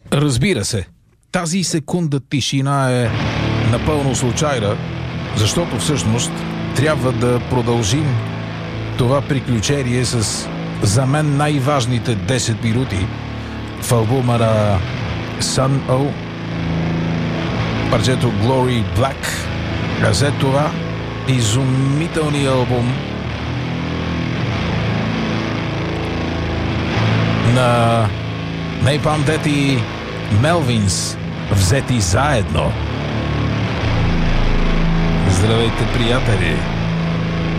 Разбира се, тази секунда тишина е напълно случайна, защото всъщност трябва да продължим това приключение с за мен най-важните 10 минути в албума на Sun O, парчето Glory Black, а след това изумителният албум на Napalm Death и Melvins, взети заедно. Здравейте, приятели!